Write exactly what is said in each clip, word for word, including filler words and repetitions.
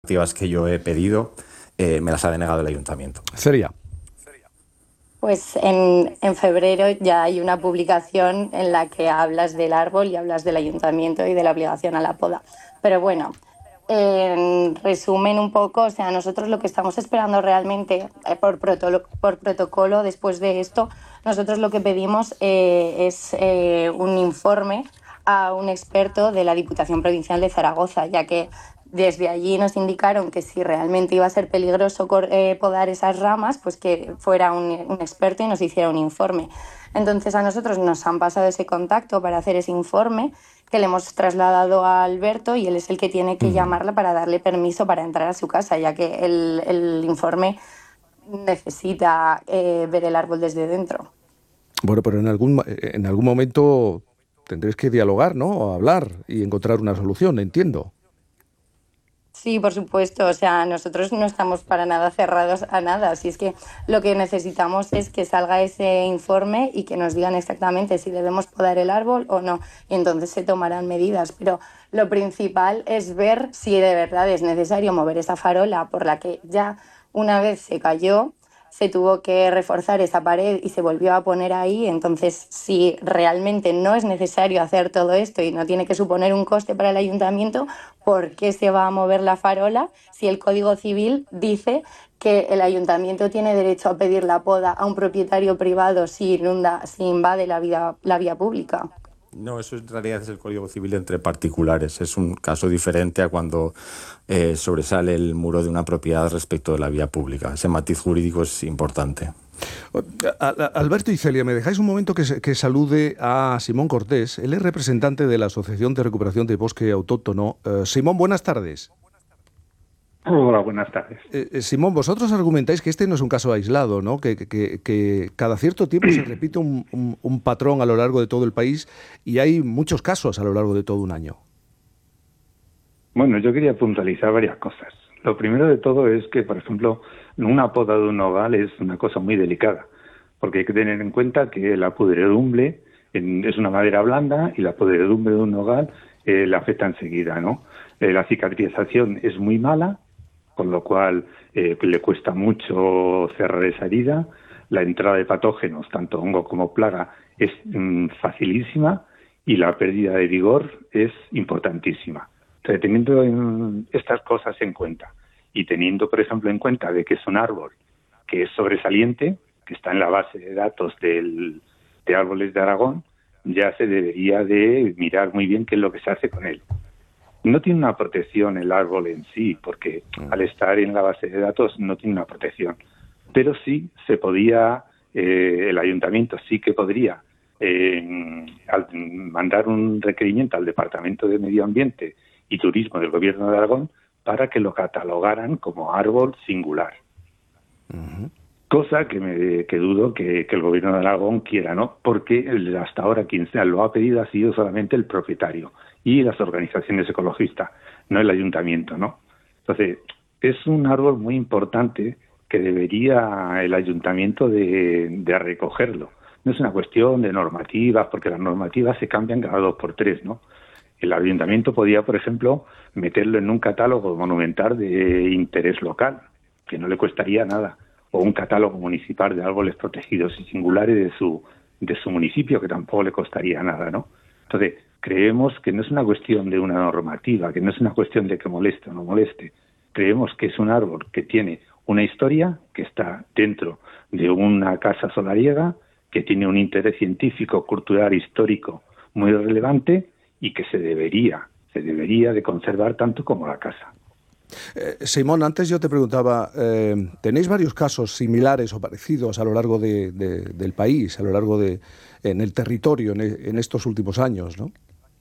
alternativas que yo he pedido, eh, me las ha denegado el ayuntamiento. Sería. Pues en, en febrero ya hay una publicación en la que hablas del árbol y hablas del ayuntamiento y de la obligación a la poda. Pero bueno, en resumen un poco, o sea, nosotros lo que estamos esperando realmente eh, por, protolo- por protocolo después de esto, nosotros lo que pedimos eh, es eh, un informe a un experto de la Diputación Provincial de Zaragoza, ya que desde allí nos indicaron que si realmente iba a ser peligroso eh, podar esas ramas, pues que fuera un, un experto y nos hiciera un informe. Entonces a nosotros nos han pasado ese contacto para hacer ese informe, que le hemos trasladado a Alberto y él es el que tiene que llamarla para darle permiso para entrar a su casa, ya que el, el informe necesita eh, ver el árbol desde dentro. Bueno, pero en algún, en algún momento tendréis que dialogar, ¿no? O hablar y encontrar una solución, entiendo. Sí, por supuesto. O sea, nosotros no estamos para nada cerrados a nada. Así es que lo que necesitamos es que salga ese informe y que nos digan exactamente si debemos podar el árbol o no. Y entonces se tomarán medidas. Pero lo principal es ver si de verdad es necesario mover esa farola por la que ya una vez se cayó, se tuvo que reforzar esa pared y se volvió a poner ahí. Entonces, si realmente no es necesario hacer todo esto y no tiene que suponer un coste para el ayuntamiento, ¿por qué se va a mover la farola si el Código Civil dice que el ayuntamiento tiene derecho a pedir la poda a un propietario privado si inunda, si invade la vía, la vía pública? No, eso en realidad es el Código Civil entre particulares. Es un caso diferente a cuando eh, sobresale el muro de una propiedad respecto de la vía pública. Ese matiz jurídico es importante. Alberto y Celia, ¿me dejáis un momento que, que salude a Simón Cortés? Él es representante de la Asociación de Recuperación de Bosque Autóctono. Uh, Simón, buenas tardes. Hola, buenas tardes. Eh, Simón, vosotros argumentáis que este no es un caso aislado, ¿no? Que, que, que cada cierto tiempo se repite un, un, un patrón a lo largo de todo el país y hay muchos casos a lo largo de todo un año. Bueno, yo quería puntualizar varias cosas. Lo primero de todo es que, por ejemplo, una poda de un nogal es una cosa muy delicada, porque hay que tener en cuenta que la podredumbre es una madera blanda y la podredumbre de un nogal eh, la afecta enseguida, ¿no? Eh, la cicatrización es muy mala, con lo cual eh, le cuesta mucho cerrar esa herida. La entrada de patógenos, tanto hongo como plaga, es mm, facilísima y la pérdida de vigor es importantísima. Entonces, teniendo en estas cosas en cuenta y teniendo, por ejemplo, en cuenta de que es un árbol que es sobresaliente, que está en la base de datos del, de árboles de Aragón, ya se debería de mirar muy bien qué es lo que se hace con él. No tiene una protección el árbol en sí, porque al estar en la base de datos no tiene una protección. Pero sí se podía, eh, el ayuntamiento sí que podría eh, al mandar un requerimiento al Departamento de Medio Ambiente y Turismo del Gobierno de Aragón para que lo catalogaran como árbol singular. Uh-huh. Cosa que me que dudo que, que el Gobierno de Aragón quiera, ¿no? Porque hasta ahora quien sea lo ha pedido ha sido solamente el propietario y las organizaciones ecologistas, no el ayuntamiento, ¿no? Entonces, es un árbol muy importante que debería el ayuntamiento de, de recogerlo. No es una cuestión de normativas, porque las normativas se cambian cada dos por tres, ¿no? El ayuntamiento podía, por ejemplo, meterlo en un catálogo monumental de interés local, que no le costaría nada, o un catálogo municipal de árboles protegidos y singulares de su de su municipio, que tampoco le costaría nada, ¿no? Entonces, creemos que no es una cuestión de una normativa, que no es una cuestión de que moleste o no moleste. Creemos que es un árbol que tiene una historia, que está dentro de una casa solariega, que tiene un interés científico, cultural, histórico muy relevante y que se debería, se debería de conservar tanto como la casa. Eh, Simón, antes yo te preguntaba, eh, ¿tenéis varios casos similares o parecidos a lo largo de, de, del país, a lo largo de, en el territorio, en, en estos últimos años, ¿no?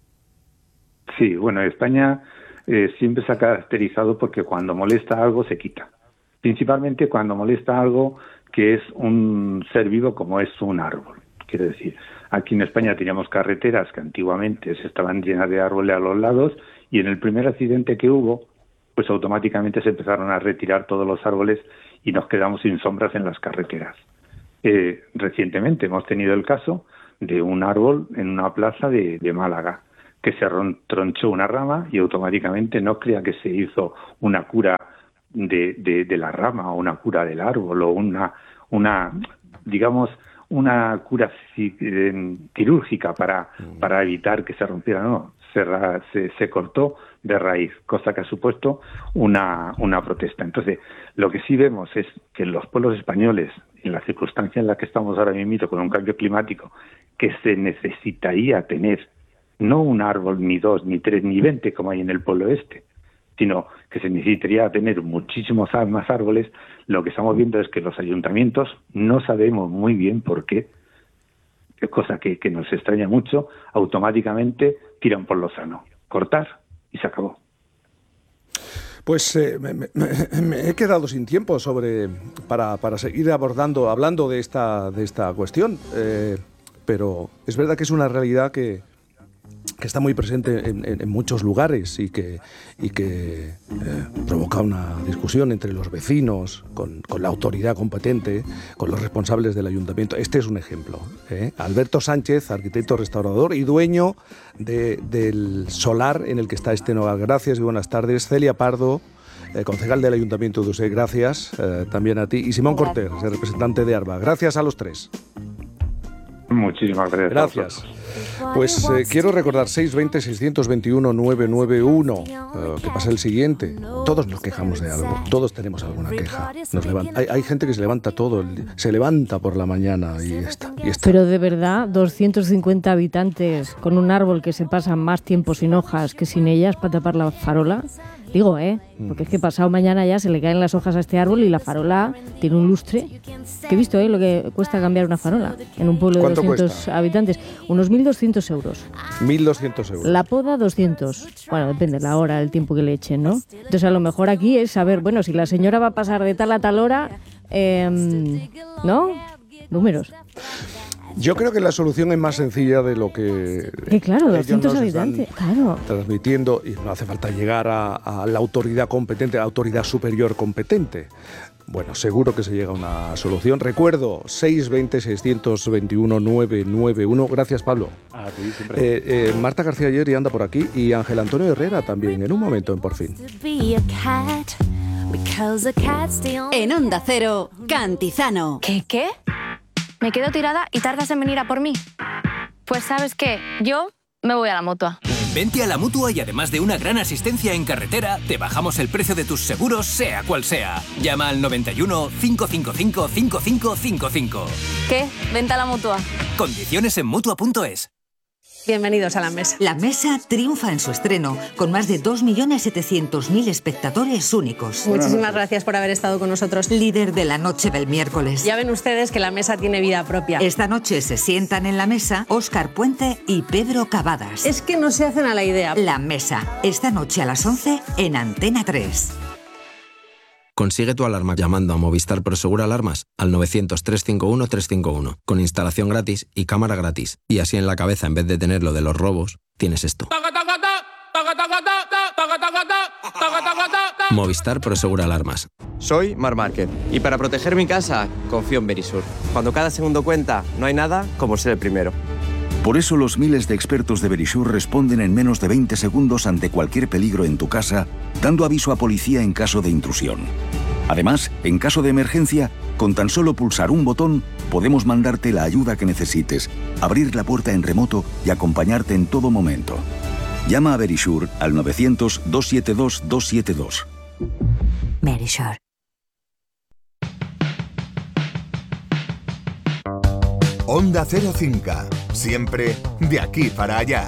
Sí, bueno, España eh, siempre se ha caracterizado porque cuando molesta algo se quita. Principalmente cuando molesta algo que es un ser vivo como es un árbol. Quiero decir, aquí en España teníamos carreteras que antiguamente se estaban llenas de árboles a los lados y en el primer accidente que hubo, pues automáticamente se empezaron a retirar todos los árboles y nos quedamos sin sombras en las carreteras. Eh, recientemente hemos tenido el caso de un árbol en una plaza de, de Málaga, que se tronchó una rama y automáticamente no crea que se hizo una cura de, de, de la rama o una cura del árbol o una, una digamos, una cura quirúrgica para, para evitar que se rompiera, no, se, se, se cortó de raíz, cosa que ha supuesto una, una protesta. Entonces, lo que sí vemos es que los pueblos españoles, en la circunstancia en la que estamos ahora mismo con un cambio climático, que se necesitaría tener no un árbol, ni dos, ni tres, ni veinte, como hay en el pueblo este, sino que se necesitaría tener muchísimos más árboles. Lo que estamos viendo es que los ayuntamientos no sabemos muy bien por qué, cosa que, que nos extraña mucho, automáticamente tiran por lo sano, cortar y se acabó. Pues eh, me, me, me he quedado sin tiempo sobre para, para seguir abordando, hablando de esta, de esta cuestión, eh, pero es verdad que es una realidad que, que está muy presente en, en, en muchos lugares y que, y que eh, provoca una discusión entre los vecinos, con, con la autoridad competente, con los responsables del ayuntamiento. Este es un ejemplo. ¿eh? Alberto Sánchez, arquitecto restaurador y dueño de, del solar en el que está este hogar. Gracias y buenas tardes. Celia Pardo, eh, concejal del Ayuntamiento de Usé, gracias eh, también a ti. Y Simón Cortés, el representante de ARBA. Gracias a los tres. Muchísimas gracias. Gracias. Pues eh, quiero recordar seis veinte, seiscientos veintiuno, novecientos noventa y uno, eh, que pasa el siguiente. Todos nos quejamos de algo, todos tenemos alguna queja. Nos levanta, hay, hay gente que se levanta todo, el, se levanta por la mañana y está, y está. Pero de verdad, doscientos cincuenta habitantes con un árbol que se pasa más tiempo sin hojas que sin ellas para tapar la farola. Digo, ¿eh? Porque es que pasado mañana ya se le caen las hojas a este árbol y la farola tiene un lustre. Que he visto, ¿eh? Lo que cuesta cambiar una farola en un pueblo de doscientos cuesta? Habitantes. Unos mil doscientos euros. mil doscientos euros. La poda, doscientos. Bueno, depende de la hora, el tiempo que le echen, ¿no? Entonces, a lo mejor aquí es saber, bueno, si la señora va a pasar de tal a tal hora, eh, ¿no? Números. Yo creo que la solución es más sencilla de lo que eh, claro, doscientos habitantes, claro. transmitiendo, y no hace falta llegar a, a la autoridad competente, a la autoridad superior competente. Bueno, seguro que se llega a una solución. Recuerdo, seis veinte, seiscientos veintiuno, novecientos noventa y uno. Gracias, Pablo. A ti, siempre. Eh, eh, Marta García ayer ya anda por aquí y Ángel Antonio Herrera también, en un momento en Por Fin. En Onda Cero, Cantizano. ¿Qué, qué? ¿Me quedo tirada y tardas en venir a por mí? Pues ¿sabes qué? Yo me voy a la Mutua. Vente a la Mutua y además de una gran asistencia en carretera, te bajamos el precio de tus seguros, sea cual sea. Llama al noventa y uno, cinco cinco cinco, cinco cinco cinco cinco. ¿Qué? Vente a la Mutua. Condiciones en Mutua punto es. Bienvenidos a La Mesa. La Mesa triunfa en su estreno, con más de dos millones setecientos mil espectadores únicos. Muchísimas gracias por haber estado con nosotros. Líder de la noche del miércoles. Ya ven ustedes que La Mesa tiene vida propia. Esta noche se sientan en la mesa Óscar Puente y Pedro Cavadas. Es que no se hacen a la idea. La Mesa, esta noche a las once en Antena tres. Consigue tu alarma llamando a Movistar Prosegur Alarmas al novecientos, trescientos cincuenta y uno, trescientos cincuenta y uno, con instalación gratis y cámara gratis. Y así en la cabeza, en vez de tener lo de los robos, tienes esto. Movistar Prosegur Alarmas. Soy Mar Márquez y para proteger mi casa confío en Verisur. Cuando cada segundo cuenta, no hay nada como ser el primero. Por eso los miles de expertos de Verisur responden en menos de veinte segundos ante cualquier peligro en tu casa, dando aviso a policía en caso de intrusión. Además, en caso de emergencia, con tan solo pulsar un botón, podemos mandarte la ayuda que necesites, abrir la puerta en remoto y acompañarte en todo momento. Llama a Verisur al novecientos, doscientos setenta y dos, doscientos setenta y dos. Verisur. Onda Cero cinco, siempre de aquí para allá.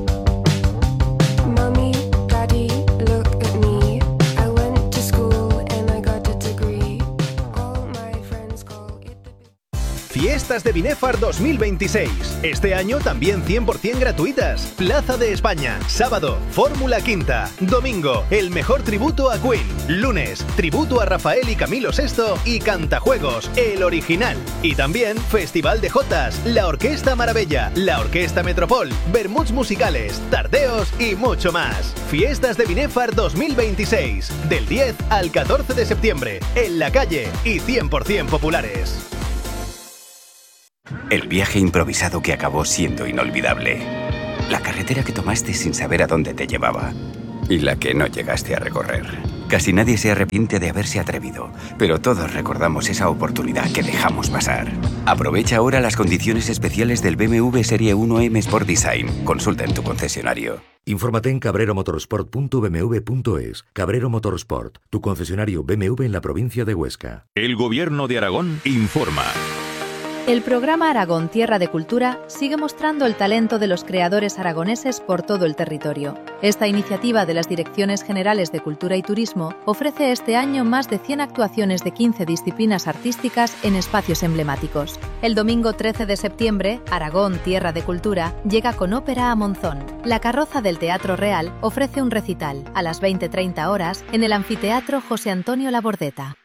Mommy, Daddy, look at me. I went to school and I got a degree. All my friends call it the... Fiestas de Binefar dos mil veintiséis. Este año también cien por ciento gratuitas. Plaza de España. Sábado, Fórmula Quinta. Domingo, el mejor tributo a Queen. Lunes, tributo a Rafael y Camilo sexto y Cantajuegos, el original. Y también Festival de Jotas, la Orquesta Maravilla, la Orquesta Metropol, Bermuds musicales, tardeos y mucho más. Fiestas de Binefar dos mil veintiséis. Del diez al catorce de septiembre. En la calle y cien por ciento populares. El viaje improvisado que acabó siendo inolvidable. La carretera que tomaste sin saber a dónde te llevaba. Y la que no llegaste a recorrer. Casi nadie se arrepiente de haberse atrevido, pero todos recordamos esa oportunidad que dejamos pasar. Aprovecha ahora las condiciones especiales del B M W Serie uno M Sport Design. Consulta en tu concesionario. Infórmate en cabrero motorsport punto b m w punto es. Cabrero Motorsport, tu concesionario B M W en la provincia de Huesca. El Gobierno de Aragón informa. El programa Aragón Tierra de Cultura sigue mostrando el talento de los creadores aragoneses por todo el territorio. Esta iniciativa de las Direcciones Generales de Cultura y Turismo ofrece este año más de cien actuaciones de quince disciplinas artísticas en espacios emblemáticos. El domingo trece de septiembre, Aragón Tierra de Cultura llega con ópera a Monzón. La Carroza del Teatro Real ofrece un recital a las veinte treinta horas en el Anfiteatro José Antonio Labordeta.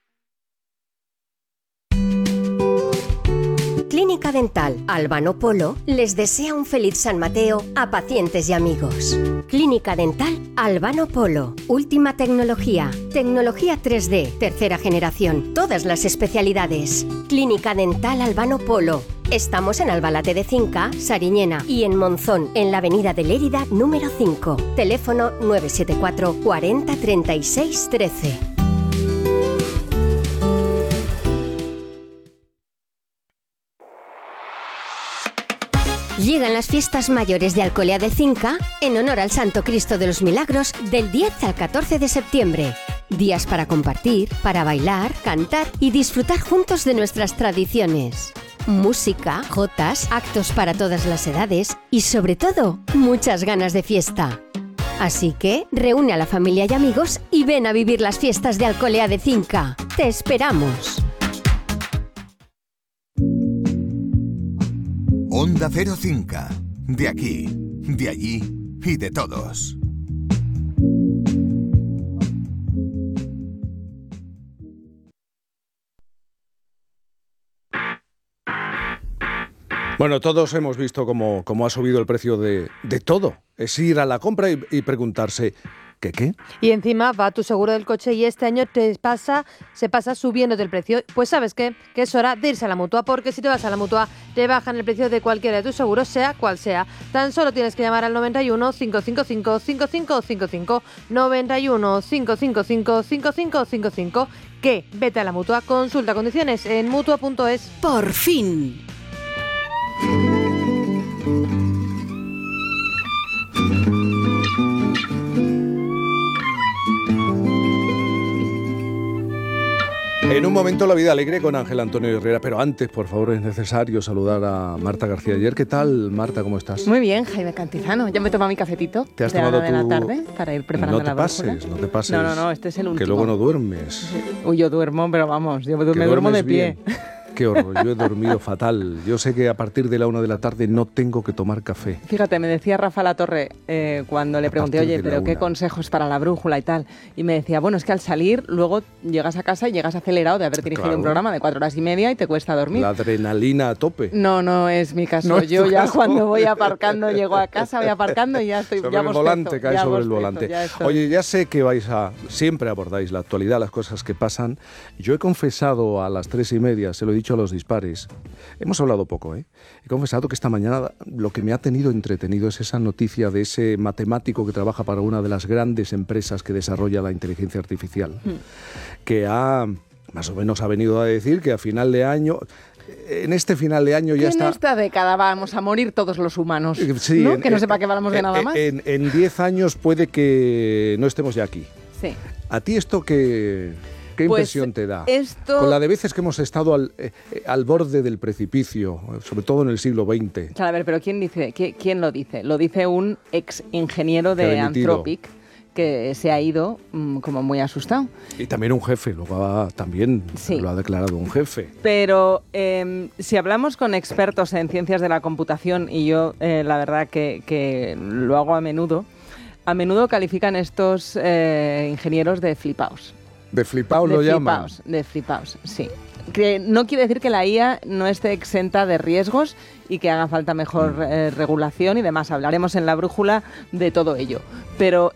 Clínica Dental Albano Polo les desea un feliz San Mateo a pacientes y amigos. Clínica Dental Albano Polo. Última tecnología. Tecnología tres D, tercera generación. Todas las especialidades. Clínica Dental Albano Polo. Estamos en Albalate de Cinca, Sariñena y en Monzón, en la avenida de Lérida número cinco. Teléfono nueve siete cuatro cuarenta treinta y seis trece. Llegan las fiestas mayores de Alcolea de Cinca en honor al Santo Cristo de los Milagros del diez al catorce de septiembre. Días para compartir, para bailar, cantar y disfrutar juntos de nuestras tradiciones. Música, jotas, actos para todas las edades y sobre todo, muchas ganas de fiesta. Así que reúne a la familia y amigos y ven a vivir las fiestas de Alcolea de Cinca. ¡Te esperamos! Onda Cero Cinca. De aquí, de allí y de todos. Bueno, todos hemos visto cómo, cómo ha subido el precio de, de todo. Es ir a la compra y, y preguntarse, ¿qué qué? Y encima va tu seguro del coche y este año te pasa, se pasa subiéndote el precio. Pues ¿sabes qué? Que es hora de irse a la Mutua, porque si te vas a la Mutua te bajan el precio de cualquiera de tus seguros, sea cual sea. Tan solo tienes que llamar al noventa y uno, cinco cinco cinco, cinco cinco cinco cinco, noventa y uno, cinco cinco cinco, cinco cinco cinco cinco, que vete a la Mutua, consulta condiciones en mutua punto es. ¡Por fin! En un momento la vida alegre con Ángel Antonio Herrera, pero antes, por favor, es necesario saludar a Marta García Ayer. ¿Qué tal, Marta? ¿Cómo estás? Muy bien, Jaime Cantizano. Ya me he tomado mi cafetito. ¿Te has de tomado la de la tu... tarde para ir preparando no te la pases, brújula. no te pases. No, no, no, este es el último. Que luego no duermes. Uy, yo duermo, pero vamos, yo me Que duermo de duermes pie. bien. Qué horror, yo he dormido fatal. Yo sé que a partir de la una de la tarde no tengo que tomar café. Fíjate, me decía Rafa Latorre eh, cuando le pregunté, oye, pero ¿qué consejos para la brújula y tal? Y me decía, bueno, es que al salir luego llegas a casa y llegas acelerado de haber dirigido Claro. un programa de cuatro horas y media y te cuesta dormir. La adrenalina a tope. No, no es mi caso. No es Yo tu ya caso. cuando voy aparcando, llego a casa, voy aparcando y ya estoy. Sobre ya el bostezo, volante, cae ya sobre el bostezo, volante. ya estoy. Oye, ya sé que vais a... Siempre abordáis la actualidad, las cosas que pasan. Yo he confesado a las tres y media, se lo he dicho a los dispares. Hemos hablado poco, ¿eh? He confesado que esta mañana lo que me ha tenido entretenido es esa noticia de ese matemático que trabaja para una de las grandes empresas que desarrolla la inteligencia artificial, Hmm. que ha, más o menos ha venido a decir que a final de año... En este final de año ya en está... esta década vamos a morir todos los humanos, Sí, ¿no? en- que no en- sepa que hablamos de en- nada más. En en diez años puede que no estemos ya aquí. Sí. ¿A ti esto qué, qué Pues impresión te da? esto- Con la de veces que hemos estado al, eh, eh, al borde del precipicio, sobre todo en el siglo veinte. Claro, a ver, pero ¿quién dice? ¿Quién, quién lo dice? Lo dice un ex ingeniero Que ha de dimitido. Anthropic que se ha ido mm, como muy asustado. Y también un jefe, luego ha- también Sí. lo ha declarado un jefe. Pero eh, si hablamos con expertos en ciencias de la computación, y yo eh, la verdad que, que lo hago a menudo, a menudo califican estos eh, ingenieros de flipaos. De flipao de lo llaman. flipaos, de flipaos, sí. Que no quiere decir que la I A no esté exenta de riesgos y que haga falta mejor eh, regulación y demás. Hablaremos en la brújula de todo ello. Pero